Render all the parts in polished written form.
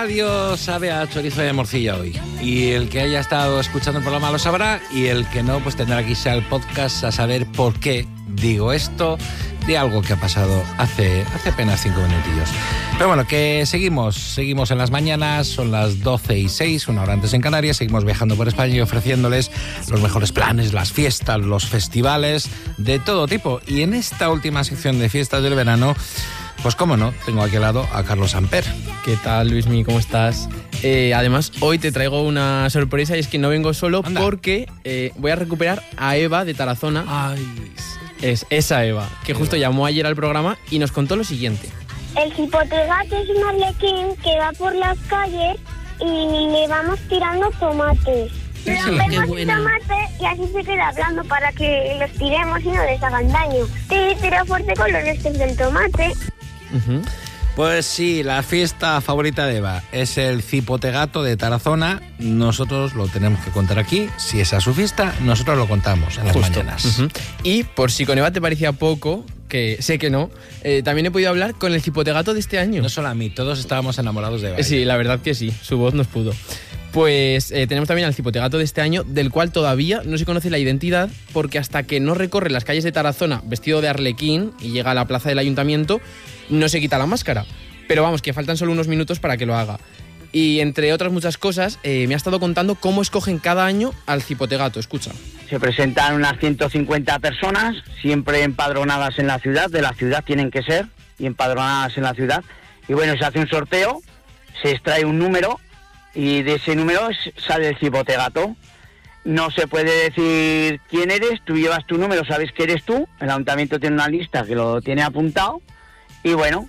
radio sabe a chorizo de morcilla hoy. Y el que haya estado escuchando el programa lo sabrá, y el que no, pues tendrá que irse al podcast a saber por qué digo esto de algo que ha pasado hace apenas 5 minutillos. Pero bueno, que seguimos en las mañanas, son las 12:06, una hora antes en Canarias, seguimos viajando por España y ofreciéndoles los mejores planes, las fiestas, los festivales, de todo tipo. Y en esta última sección de fiestas del verano, pues cómo no, tengo aquí al lado a Carlos Amper. ¿Qué tal, Luismi? ¿Cómo estás? Además, hoy te traigo una sorpresa, y es que no vengo solo. Anda. Porque voy a recuperar a Eva de Tarazona. Ay, es esa Eva, que justo llamó ayer al programa y nos contó lo siguiente. El cipotegato es un arlequín que va por las calles y le vamos tirando tomates. Le rompemos el tomate y así se queda hablando para que los tiremos y no les hagan daño. Tira fuerte con los restos del tomate. Uh-huh. Pues sí, la fiesta favorita de Eva es el cipotegato de Tarazona. Nosotros lo tenemos que contar aquí. Si es a su fiesta, nosotros lo contamos en las mañanas. Uh-huh. Y por si con Eva te parecía poco, que sé que no, también he podido hablar con el cipotegato de este año. No solo a mí, todos estábamos enamorados de Eva. Sí, la verdad que sí, su voz nos pudo. Pues tenemos también al cipotegato de este año, del cual todavía no se conoce la identidad, porque hasta que no recorre las calles de Tarazona vestido de arlequín y llega a la plaza del ayuntamiento, no se quita la máscara. Pero vamos, que faltan solo unos minutos para que lo haga. Y entre otras muchas cosas, me ha estado contando cómo escogen cada año al cipotegato. Escucha. Se presentan unas 150 personas, siempre empadronadas en la ciudad, de la ciudad tienen que ser, y empadronadas en la ciudad. Y bueno, se hace un sorteo, se extrae un número, y de ese número sale el cipotegato. No se puede decir quién eres, tú llevas tu número, sabes que eres tú, el ayuntamiento tiene una lista que lo tiene apuntado, y bueno,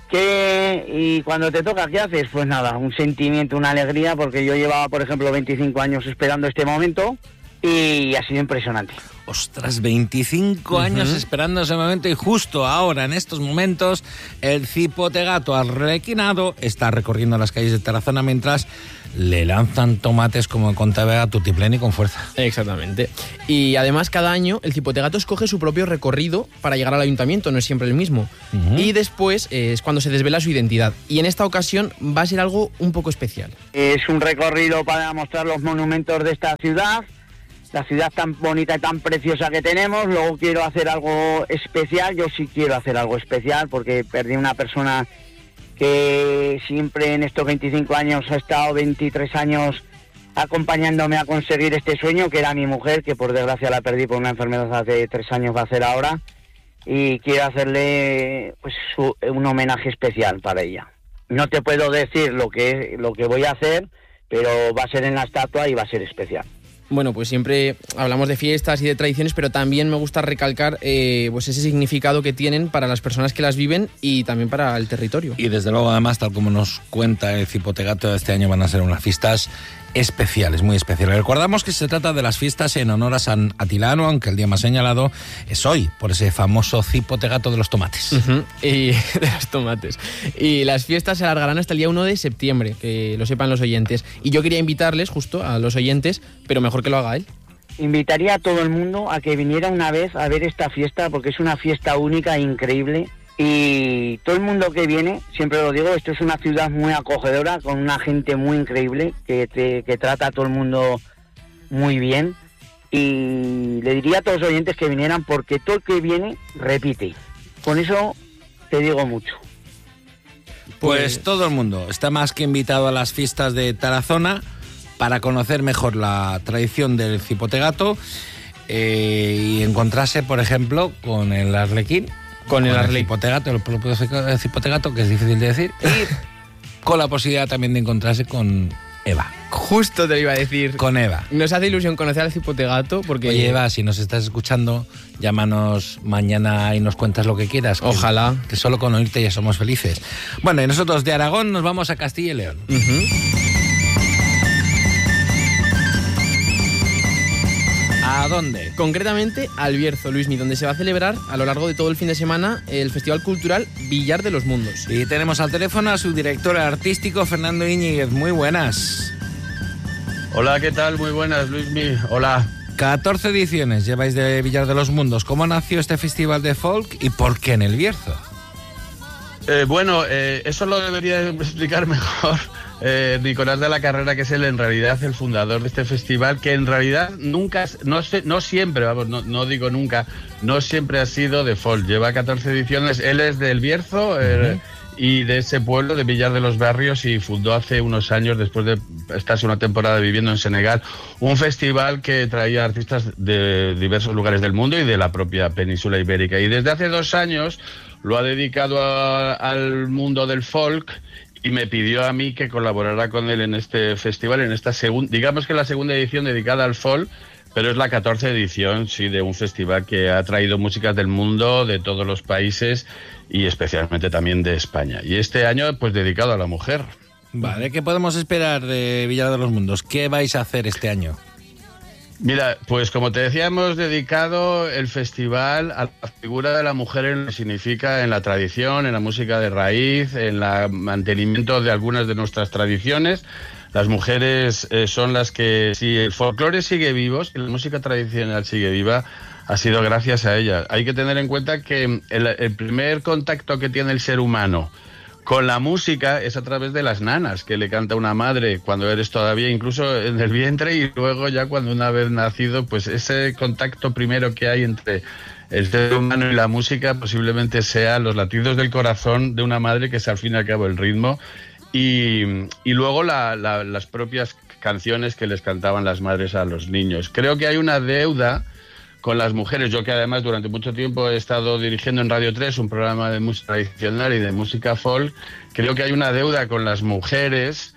y cuando te toca, ¿qué haces? Pues nada, un sentimiento, una alegría, porque yo llevaba, por ejemplo, 25 años esperando este momento, y ha sido impresionante. Ostras, 25 años esperando ese momento, y justo ahora, en estos momentos, el cipotegato arlequinado está recorriendo las calles de Tarazona mientras le lanzan tomates, como contaba a tutiplén y con fuerza. Exactamente. Y además, cada año el cipotegato escoge su propio recorrido para llegar al ayuntamiento, no es siempre el mismo. Y después es cuando se desvela su identidad. Y en esta ocasión va a ser algo un poco especial. Es un recorrido para mostrar los monumentos de esta ciudad, la ciudad tan bonita y tan preciosa que tenemos. Luego quiero hacer algo especial, yo sí quiero hacer algo especial, porque perdí una persona que siempre en estos 25 años ha estado 23 años acompañándome a conseguir este sueño, que era mi mujer, que por desgracia la perdí por una enfermedad hace 3 años, va a ser ahora, y quiero hacerle pues un homenaje especial para ella. No te puedo decir lo que voy a hacer, pero va a ser en la estatua y va a ser especial. Bueno, pues siempre hablamos de fiestas y de tradiciones, pero también me gusta recalcar pues ese significado que tienen para las personas que las viven y también para el territorio. Y desde luego, además, tal como nos cuenta el cipotegato, este año van a ser unas fiestas especiales, muy especiales. Recordamos que se trata de las fiestas en honor a San Atilano, aunque el día más señalado es hoy, por ese famoso cipotegato de los tomates. Y de los tomates. Y las fiestas se alargarán hasta el día 1 de septiembre, que lo sepan los oyentes. Y yo quería invitarles justo a los oyentes, pero mejor que lo haga él. Invitaría a todo el mundo a que viniera una vez a ver esta fiesta, porque es una fiesta única e increíble. Y todo el mundo que viene, siempre lo digo, esto es una ciudad muy acogedora, con una gente muy increíble, que trata a todo el mundo muy bien. Y le diría a todos los oyentes que vinieran, porque todo el que viene repite. Con eso te digo mucho. Pues todo el mundo está más que invitado a las fiestas de Tarazona para conocer mejor la tradición del cipotegato y encontrarse, por ejemplo, con el arlequín. Con el cipotegato, el propio cipotegato, que es difícil de decir, y con la posibilidad también de encontrarse con Eva. Justo te lo iba a decir. Con Eva. Nos hace ilusión conocer al cipotegato porque... Oye, Eva, si nos estás escuchando, llámanos mañana y nos cuentas lo que quieras. Ojalá. Que solo con oírte ya somos felices. Bueno, y nosotros de Aragón nos vamos a Castilla y León. ¿A dónde? Concretamente al Bierzo, Luismi, donde se va a celebrar a lo largo de todo el fin de semana el Festival Cultural Villar de los Mundos. Y tenemos al teléfono a su director artístico, Fernando Íñiguez. Muy buenas. Hola, ¿qué tal? Muy buenas, Luismi. Hola. 14 ediciones lleváis de Villar de los Mundos. ¿Cómo nació este festival de folk y por qué en el Bierzo? Eso lo debería explicar mejor Nicolás de la Carrera, que es en realidad el fundador de este festival, que en realidad no siempre, no digo nunca, no siempre ha sido de folk. Lleva 14 ediciones, él es del Bierzo y de ese pueblo de Villar de los Barrios, y fundó hace unos años, después de estarse una temporada viviendo en Senegal, un festival que traía artistas de diversos lugares del mundo y de la propia península ibérica. Y desde hace 2 años lo ha dedicado al mundo del folk, y me pidió a mí que colaborara con él en este festival, en esta digamos que la segunda edición dedicada al folk, pero es la 14ª edición, sí, de un festival que ha traído músicas del mundo, de todos los países y especialmente también de España. Y este año, pues, dedicado a la mujer. Vale, ¿qué podemos esperar de Villar de los Mundos? ¿Qué vais a hacer este año? Mira, pues como te decía, hemos dedicado el festival a la figura de la mujer en lo que significa en la tradición, en la música de raíz, en el mantenimiento de algunas de nuestras tradiciones. Las mujeres son las que, si el folclore sigue vivo, si la música tradicional sigue viva, ha sido gracias a ellas. Hay que tener en cuenta que el primer contacto que tiene el ser humano con la música es a través de las nanas, que le canta una madre cuando eres todavía incluso en el vientre, y luego ya cuando una vez nacido, pues ese contacto primero que hay entre el ser humano y la música posiblemente sea los latidos del corazón de una madre, que es al fin y al cabo el ritmo, y luego las propias canciones que les cantaban las madres a los niños. Creo que hay una deuda con las mujeres. Yo, que además durante mucho tiempo he estado dirigiendo en Radio 3 un programa de música tradicional y de música folk, creo que hay una deuda con las mujeres,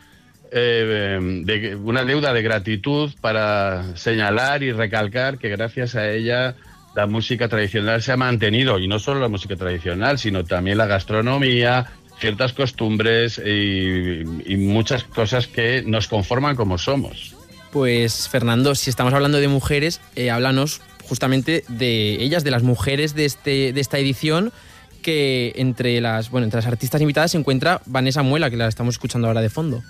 una deuda de gratitud para señalar y recalcar que gracias a ella la música tradicional se ha mantenido, y no solo la música tradicional, sino también la gastronomía, ciertas costumbres y muchas cosas que nos conforman como somos. Pues, Fernando, si estamos hablando de mujeres, háblanos justamente de ellas, de las mujeres de esta edición, que entre las artistas invitadas se encuentra Vanessa Muela, que la estamos escuchando ahora de fondo.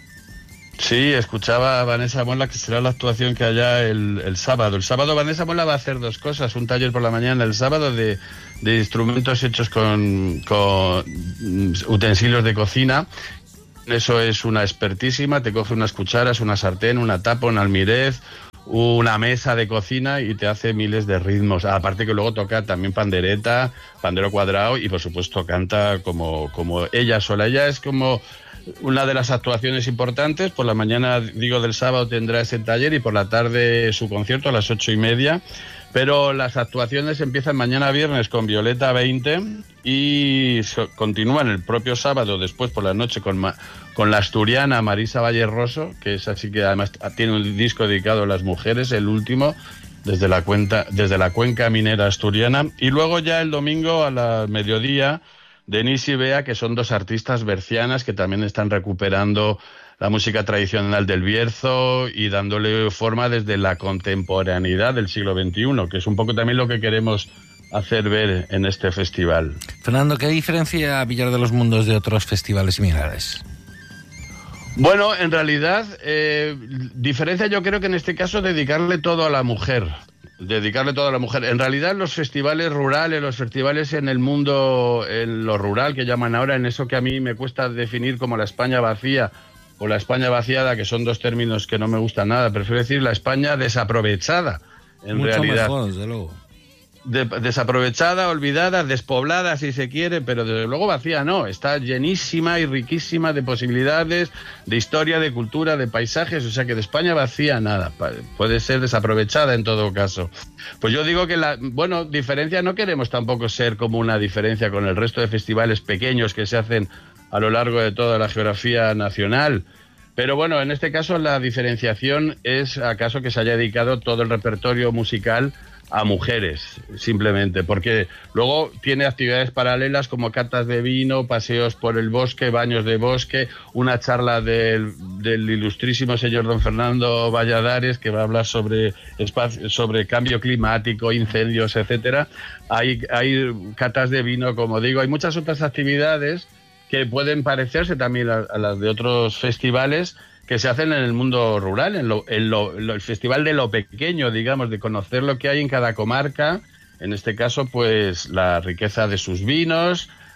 Sí, escuchaba a Vanessa Muela, que será la actuación que haya el sábado. El sábado Vanessa Muela va a hacer 2 cosas: un taller por la mañana el sábado de instrumentos hechos con utensilios de cocina. Eso es una expertísima, te coge unas cucharas, una sartén, una tapa, un almirez, una mesa de cocina, y te hace miles de ritmos. Aparte que luego toca también pandereta, pandero cuadrado, y por supuesto canta como ella sola. Ella es como una de las actuaciones importantes. Por la mañana, del sábado, tendrá ese taller, y por la tarde su concierto a las 8:30. Pero las actuaciones empiezan mañana viernes con Violeta 20 y continúan el propio sábado, después por la noche, con la asturiana Marisa Valleroso, que es así, que además tiene un disco dedicado a las mujeres, el último, desde la cuenca minera asturiana. Y luego ya el domingo a la mediodía, Denise y Bea, que son 2 artistas bercianas que también están recuperando la música tradicional del Bierzo y dándole forma desde la contemporaneidad del siglo XXI, que es un poco también lo que queremos hacer ver en este festival. Fernando, ¿qué diferencia Villar de los Mundos de otros festivales similares? Bueno, en realidad, diferencia, yo creo que en este caso dedicarle todo a la mujer. En realidad, los festivales rurales, los festivales en el mundo, en lo rural que llaman ahora, en eso que a mí me cuesta definir como la España vacía o la España vaciada, que son 2 términos que no me gustan nada, prefiero decir la España desaprovechada, en mucho realidad. Mejor, desde luego. Desaprovechada, olvidada, despoblada si se quiere, pero desde luego vacía no, está llenísima y riquísima de posibilidades, de historia, de cultura, de paisajes, o sea que de España vacía nada, puede ser desaprovechada en todo caso. Pues yo digo que diferencia, no queremos tampoco ser como una diferencia con el resto de festivales pequeños que se hacen a lo largo de toda la geografía nacional. Pero bueno, en este caso la diferenciación es acaso que se haya dedicado todo el repertorio musical a mujeres, simplemente, porque luego tiene actividades paralelas como catas de vino, paseos por el bosque, baños de bosque, una charla del ilustrísimo señor don Fernando Valladares, que va a hablar sobre cambio climático, incendios, etcétera. Hay catas de vino, como digo, hay muchas otras actividades que pueden parecerse también a las de otros festivales que se hacen en el mundo rural, el festival de lo pequeño, digamos, de conocer lo que hay en cada comarca, en este caso, pues la riqueza de sus vinos,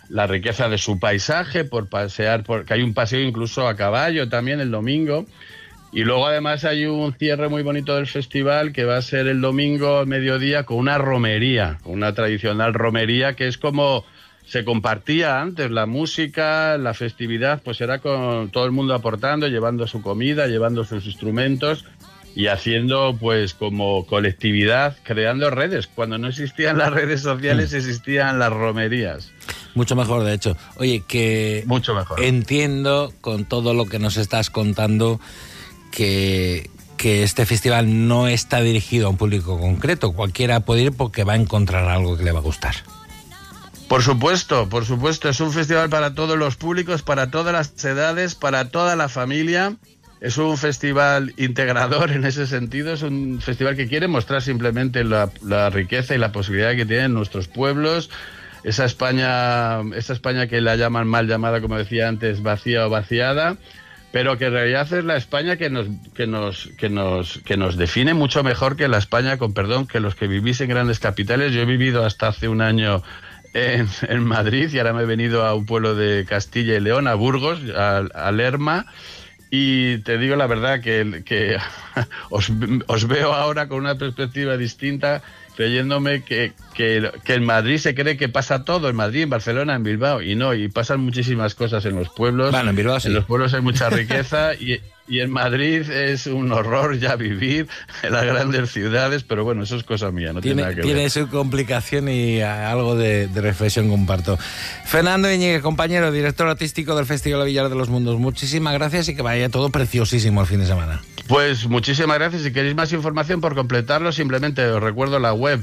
la riqueza de su paisaje, por pasear, porque hay un paseo incluso a caballo también el domingo. Y luego además hay un cierre muy bonito del festival que va a ser el domingo al mediodía con una romería, una tradicional romería que es como se compartía antes, la música, la festividad, pues era con todo el mundo aportando, llevando su comida, llevando sus instrumentos y haciendo pues como colectividad, creando redes. Cuando no existían las redes sociales existían las romerías. Mucho mejor, de hecho. Oye, que mucho mejor. Entiendo con todo lo que nos estás contando que este festival no está dirigido a un público concreto. Cualquiera puede ir porque va a encontrar algo que le va a gustar. Por supuesto. Es un festival para todos los públicos, para todas las edades, para toda la familia. Es un festival integrador en ese sentido. Es un festival que quiere mostrar simplemente la riqueza y la posibilidad que tienen nuestros pueblos. Esa España que la llaman mal llamada, como decía antes, vacía o vaciada, pero que en realidad es la España que nos define mucho mejor que la España, con perdón, que los que vivís en grandes capitales. Yo he vivido hasta hace un año en Madrid y ahora me he venido a un pueblo de Castilla y León, a Burgos, a Lerma, y te digo la verdad que os veo ahora con una perspectiva distinta, creyéndome que en Madrid se cree que pasa todo, en Madrid, en Barcelona, en Bilbao, y no, y pasan muchísimas cosas en los pueblos. Bueno, en Bilbao sí. En los pueblos hay mucha riqueza y en Madrid es un horror ya vivir en las grandes ciudades, pero bueno, eso es cosa mía, no tiene nada que ver. Tiene su complicación y algo de reflexión comparto. Fernando Íñiguez, compañero, director artístico del Festival Villar de los Mundos, muchísimas gracias y que vaya todo preciosísimo el fin de semana. Pues muchísimas gracias. Si queréis más información, por completarlo, simplemente os recuerdo la web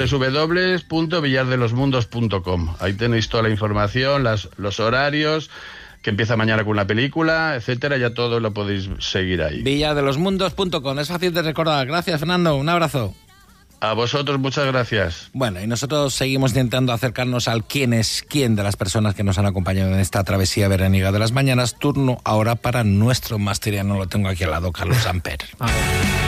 www.villardelosmundos.com. Ahí tenéis toda la información, los horarios, que empieza mañana con una película, etcétera, ya todo lo podéis seguir ahí. Villardelosmundos.com, es fácil de recordar. Gracias, Fernando, un abrazo. A vosotros, muchas gracias. Bueno, y nosotros seguimos intentando acercarnos al quién es quién de las personas que nos han acompañado en esta travesía veraniega de las mañanas. Turno ahora para nuestro masteriano, lo tengo aquí al lado, Carlos Amper.